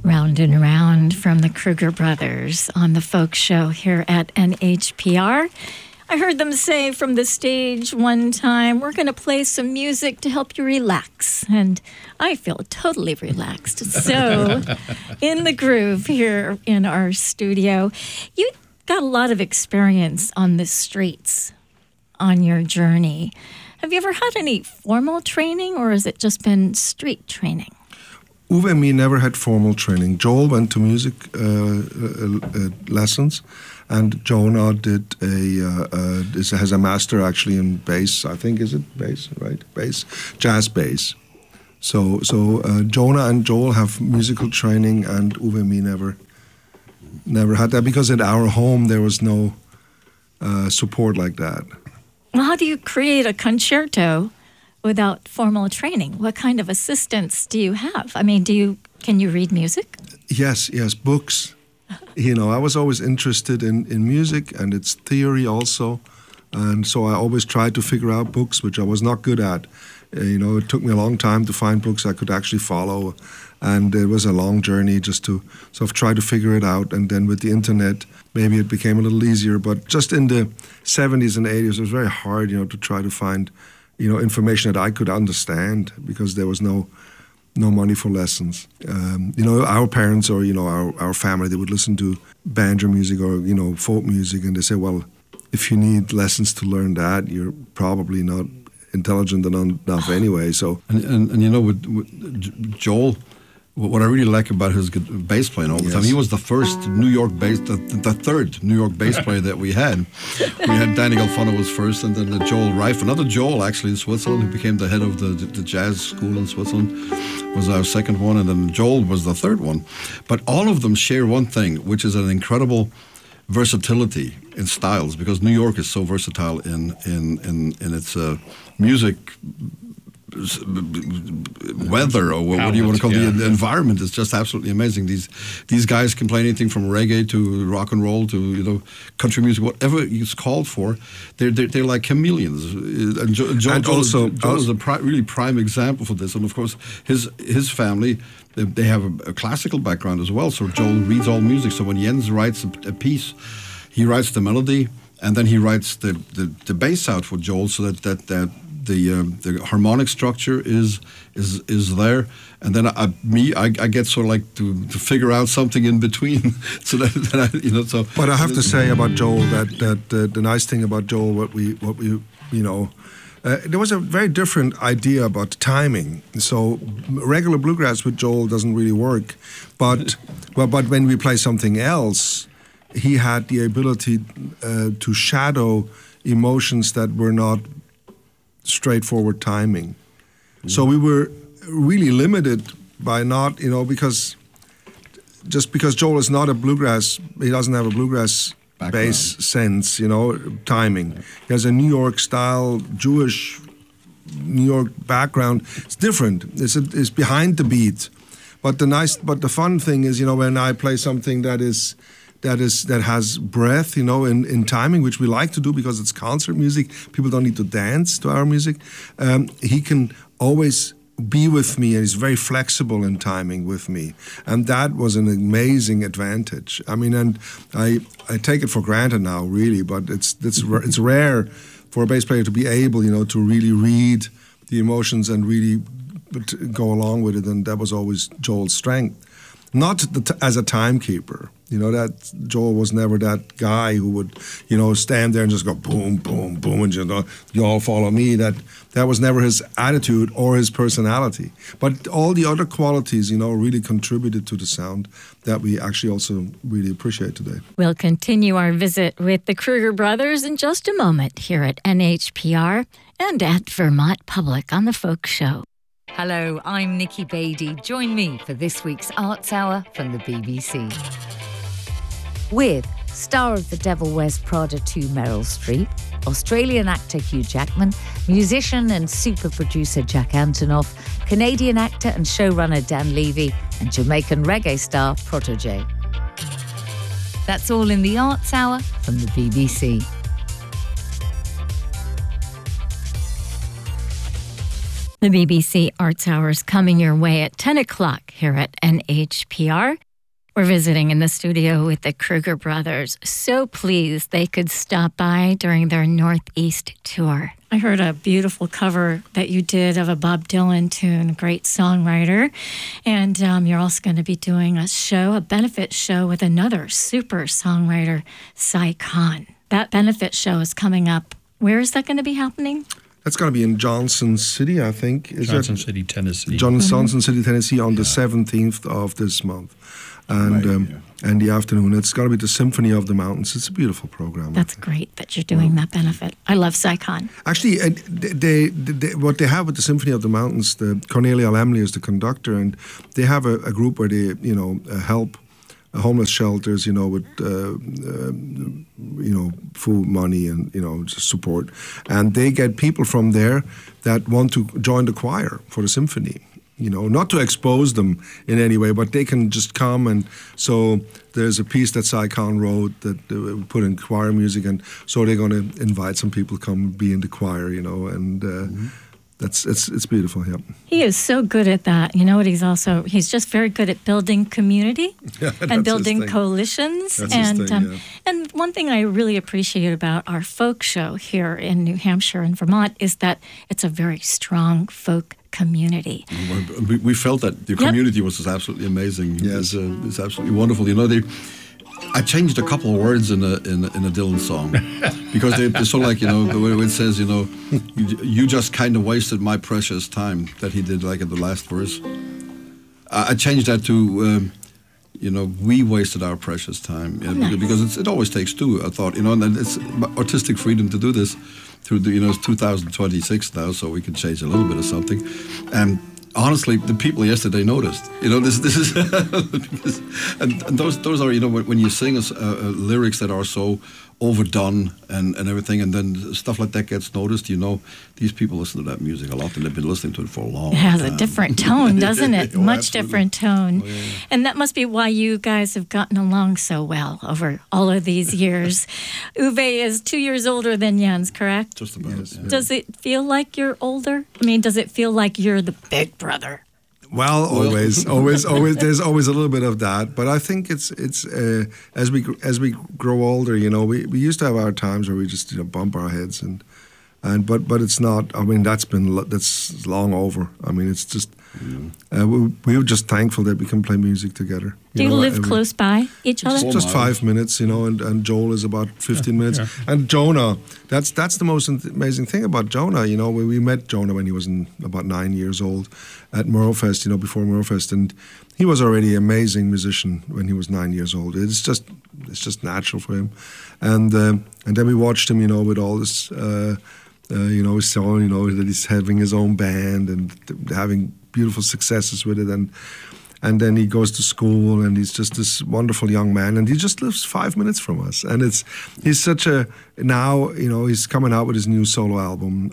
Round and Round from the Kruger Brothers on the Folk Show here at NHPR. I heard them say from the stage one time, we're going to play some music to help you relax. And I feel totally relaxed. So, in the groove here in our studio, you got a lot of experience on the streets on your journey. Have you ever had any formal training, or has it just been street training? Uwe and me never had formal training. Joel went to music lessons, and Jonah has a master actually in bass. I think, is it bass, right? Bass, jazz bass. So Jonah and Joel have musical training, and Uwe and me never had that, because at our home there was no support like that. Well, how do you create a concerto without formal training? What kind of assistance do you have? I mean, can you read music? Yes, books. I was always interested in music and its theory also. And so I always tried to figure out books, which I was not good at. It took me a long time to find books I could actually follow. And it was a long journey just to sort of try to figure it out. And then with the internet, maybe it became a little easier. But just in the 70s and 80s, it was very hard, to try to find information that I could understand, because there was no money for lessons. Our parents or, our family, they would listen to banjo music or, folk music, and they say, well, if you need lessons to learn that, you're probably not intelligent enough anyway. So with Joel, what I really like about his bass playing all the time, he was the first New York bass, the third New York bass player that we had. We had Danny Galfano was first, and then Joel Reif, another Joel actually in Switzerland, who became the head of the jazz school in Switzerland, was our second one, and then Joel was the third one. But all of them share one thing, which is an incredible versatility in styles, because New York is so versatile in its music. Weather, or what do you want to call the environment is just absolutely amazing. These guys can play anything from reggae to rock and roll to country music, whatever it's called for. They're like chameleons. And Joel is a really prime example for this. And of course, his family, they have a classical background as well. So Joel reads all music. So when Jens writes a piece, he writes the melody, and then he writes the bass out for Joel, so that the harmonic structure is there, and then I get sort of like to figure out something in between, so that I, so. But I have to say about Joel that the nice thing about Joel, what we there was a very different idea about timing. So regular bluegrass with Joel doesn't really work, but when we play something else, he had the ability to shadow emotions that were not straightforward timing. So we were really limited by not, because Joel is not a bluegrass, he doesn't have a bluegrass bass sense, timing. He has a New York style, Jewish New York background. It's different. It's behind the beat. But the fun thing is, when I play something that has breath, in timing, which we like to do because it's concert music. People don't need to dance to our music. He can always be with me, and he's very flexible in timing with me, and that was an amazing advantage. I mean, and I take it for granted now, really, but it's rare for a bass player to be able, to really read the emotions and really go along with it, and that was always Joel's strength. Not as a timekeeper. That Joel was never that guy who would, stand there and just go boom, boom, boom, and you all follow me. That was never his attitude or his personality. But all the other qualities, really contributed to the sound that we actually also really appreciate today. We'll continue our visit with the Kruger Brothers in just a moment here at NHPR and at Vermont Public on the Folk Show. Hello, I'm Nikki Beattie. Join me for this week's Arts Hour from the BBC. With star of The Devil Wears Prada 2 Meryl Streep, Australian actor Hugh Jackman, musician and super producer Jack Antonoff, Canadian actor and showrunner Dan Levy, and Jamaican reggae star Protoje. That's all in the Arts Hour from the BBC. The BBC Arts Hour is coming your way at 10 o'clock here at NHPR. We're visiting in the studio with the Kruger brothers. So pleased they could stop by during their Northeast tour. I heard a beautiful cover that you did of a Bob Dylan tune, great songwriter. And you're also going to be doing a benefit show with another super songwriter, Sai Khan. That benefit show is coming up. Where is that going to be happening? That's going to be in Johnson City, I think. Johnson City, Tennessee. Johnson City, Tennessee on the 17th of this month. And the afternoon, it's going to be the Symphony of the Mountains. It's a beautiful program. That's great that you're doing that benefit. I love Sai Khan. Actually, what they have with the Symphony of the Mountains, Cornelia Lemley is the conductor, and they have a group where they, help homeless shelters, with, food, money, and, just support. And they get people from there that want to join the choir for the symphony. Not to expose them in any way, but they can just come. And so there's a piece that Sai Khan wrote that we put in choir music, and so they're going to invite some people to come be in the choir, and it's beautiful. Yeah, he is so good at that. You know what? He's just very good at building community and building coalitions. And one thing I really appreciate about our folk show here in New Hampshire and Vermont is that it's a very strong folk community. We felt that the community was just absolutely amazing. Yes, it's absolutely wonderful. I changed a couple of words in a Dylan song because they're so like the way it says you just kind of wasted my precious time, that he did like in the last verse. I changed that to we wasted our precious time because it always takes two. I thought and it's artistic freedom to do this. Through it's 2026 now, so we can change a little bit of something. And honestly, the people yesterday noticed. This is and those are when you sing lyrics that are so overdone and everything, and then stuff like that gets noticed. These people listen to that music a lot, and they've been listening to it for a long time. It has a different tone, doesn't it? Much absolutely. Different tone. Oh, yeah. And that must be why you guys have gotten along so well over all of these years. Uwe is 2 years older than Jens, correct? Just about. Yes. Yeah. Does it feel like you're older? I mean, does it feel like you're the big brother? Well, always. There's always a little bit of that, but I think it's as we grow older, we used to have our times where we just bump our heads but it's not. I mean, that's long over. I mean, it's just we were just thankful that we can play music together. Do you live close by each other? Just 5 minutes, and Joel is about 15 minutes. Yeah. And Jonah, that's the most amazing thing about Jonah. We met Jonah when he was about 9 years old at Merlefest, before Merlefest, and he was already an amazing musician when he was 9 years old. It's just natural for him. And then we watched him, with all this, his song, that he's having his own band and having beautiful successes with it, and then he goes to school, and he's just this wonderful young man, and he just lives 5 minutes from us. And he's such now he's coming out with his new solo album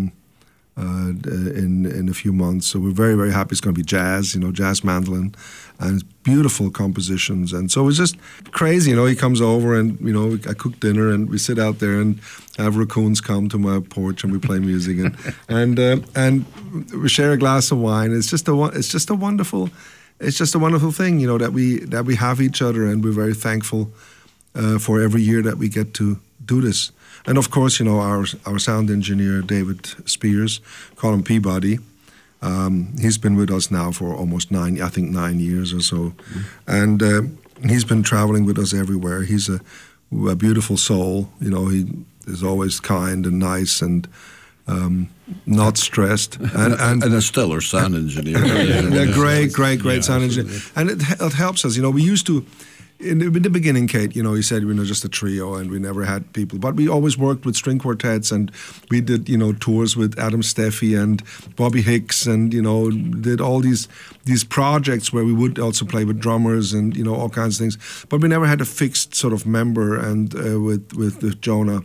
in a few months. So we're very, very happy. It's going to be jazz, jazz mandolin, and beautiful compositions. And so it's just crazy, he comes over, and I cook dinner, and we sit out there and have raccoons come to my porch, and we play music, and we share a glass of wine. It's just a wonderful thing, that we have each other, and we're very thankful for every year that we get to do this. And of course, our sound engineer, David Spears, call him Peabody. He's been with us now for almost 9 years or so. Mm-hmm. And he's been traveling with us everywhere. He's a beautiful soul. He is always kind and nice and not stressed. And a stellar sound engineer. A great sound engineer. And it helps us. We used to... In the beginning, Kate, he said we were just a trio and we never had people. But we always worked with string quartets, and we did, tours with Adam Steffi and Bobby Hicks, and, did all these projects where we would also play with drummers and, all kinds of things. But we never had a fixed sort of member, and with Jonah.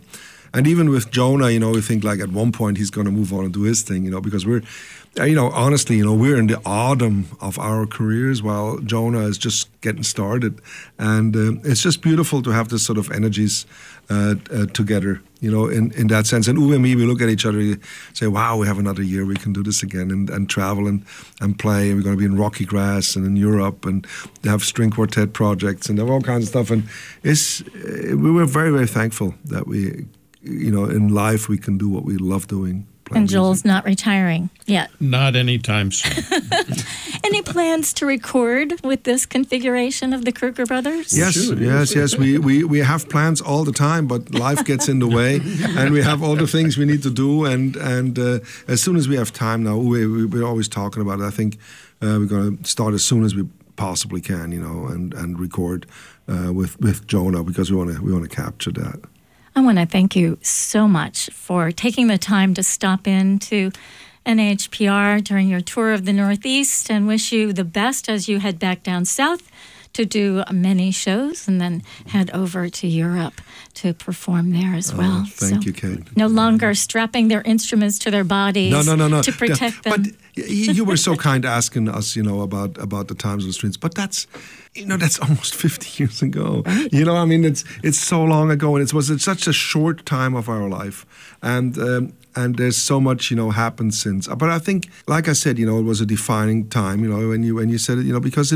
And even with Jonah, we think like at one point he's going to move on and do his thing, because we're, honestly, we're in the autumn of our careers while Jonah is just getting started. And it's just beautiful to have this sort of energies together, in that sense. And Uwe and me, we look at each other and say, wow, we have another year, we can do this again and travel and play. And we're going to be in Rocky Grass and in Europe and have string quartet projects and have all kinds of stuff. And we were very, very thankful that we, in life we can do what we love doing. And Joel's not retiring yet. Not anytime soon. Any plans to record with this configuration of the Kruger Brothers? Yes. We have plans all the time, but life gets in the way, and we have all the things we need to do. And as soon as we have time now, we're always talking about it. I think we're going to start as soon as we possibly can, and record with Jonah, because we want to capture that. I want to thank you so much for taking the time to stop in to NHPR during your tour of the Northeast, and wish you the best as you head back down south to do many shows and then head over to Europe to perform there as well. Thank you, Kate. No longer strapping their instruments to their bodies no. to protect them. But you were so kind asking us, about the times on the streets. But that's almost 50 years ago. Right. It's so long ago, and it's such a short time of our life, and there's so much happened since. But I think, like I said, it was a defining time. When you said it, because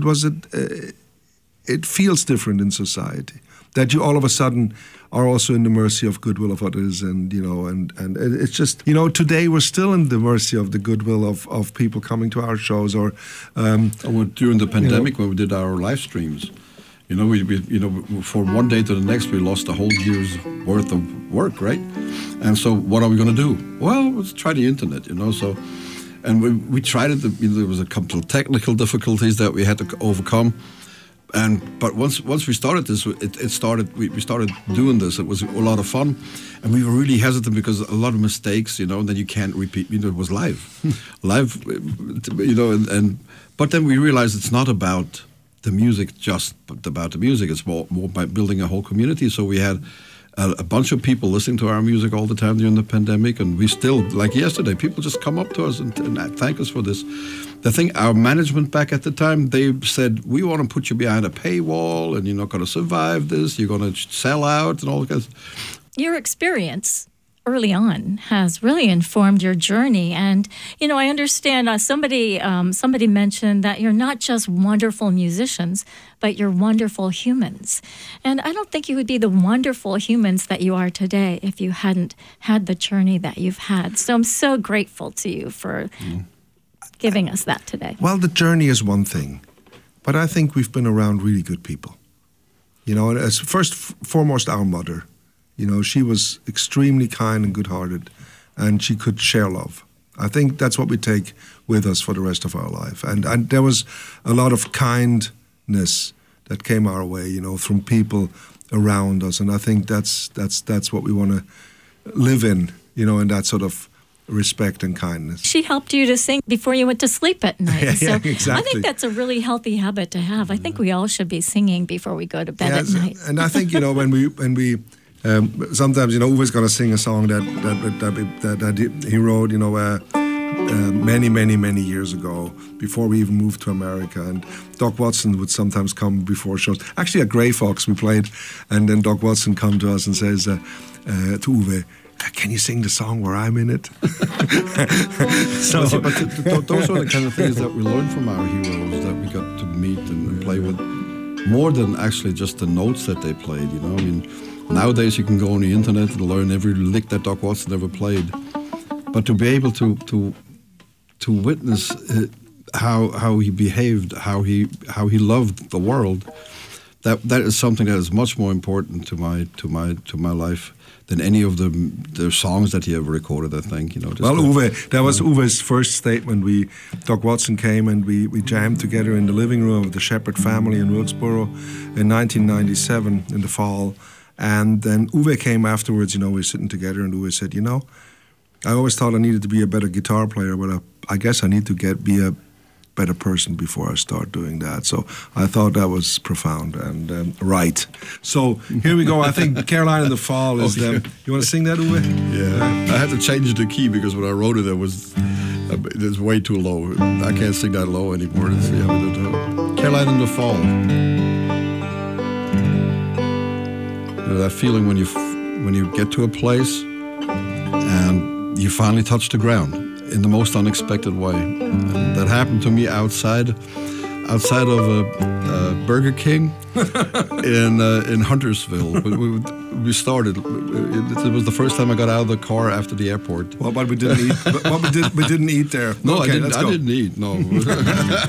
it feels different in society, that you all of a sudden are also in the mercy of goodwill of others, and it's just today we're still in the mercy of the goodwill of people coming to our shows, or during the pandemic when we did our live streams, we for one day to the next we lost a whole year's worth of work, right? And so what are we going to do? Well, let's try the internet, So, and we tried it. There was a couple of technical difficulties that we had to overcome. But once we started this, we started doing this. It was a lot of fun, and we were really hesitant because a lot of mistakes, and then you can't repeat. It was live, but then we realized it's not about the music, just about the music. It's more by building a whole community. So we had a bunch of people listening to our music all the time during the pandemic, and we still, like yesterday, people just come up to us and thank us for this. The thing, our management back at the time, they said, we want to put you behind a paywall, and you're not going to survive this, you're going to sell out, and all that kind of stuff. Your experience early on has really informed your journey. And, I understand somebody mentioned that you're not just wonderful musicians, but you're wonderful humans. And I don't think you would be the wonderful humans that you are today if you hadn't had the journey that you've had. So I'm so grateful to you for giving us that today. Well, the journey is one thing, but I think we've been around really good people. As foremost our mother. She was extremely kind and good-hearted, and she could share love. I think that's what we take with us for the rest of our life. And there was a lot of kindness that came our way, from people around us. And I think that's what we want to live in, in that sort of respect and kindness. She helped you to sing before you went to sleep at night. Yeah, exactly. I think that's a really healthy habit to have. I think we all should be singing before we go to bed at night. And I think, when we sometimes, Uwe's going to sing a song that he wrote, many years ago, before we even moved to America. And Doc Watson would sometimes come before shows. Actually, at Grey Fox we played, and then Doc Watson come to us and says to Uwe, can you sing the song where I'm in it? But those are the kind of things that we learned from our heroes that we got to meet and play with, more than actually just the notes that they played, Nowadays, you can go on the internet and learn every lick that Doc Watson ever played. But to be able to witness how he behaved, how he loved the world, that is something that is much more important to my life than any of the songs that he ever recorded. I think Uwe, that was Uwe's first statement. Doc Watson came and we jammed together in the living room of the Shepherd family in Wilkesboro in 1997 in the fall. And then Uwe came afterwards, we were sitting together, and Uwe said, I always thought I needed to be a better guitar player, but I guess I need to be a better person before I start doing that. So I thought that was profound and right. So here we go. I think Caroline in the Fall is them. You want to sing that, Uwe? Yeah. I had to change the key because when I wrote it, it was way too low. I can't sing that low anymore. Caroline in the Fall. You know, that feeling when you get to a place and you finally touch the ground in the most unexpected way. And that happened to me outside of a Burger King in Huntersville. We started. It was the first time I got out of the car after the airport. Well, but we didn't eat. We didn't eat there. No, okay, I didn't eat. No.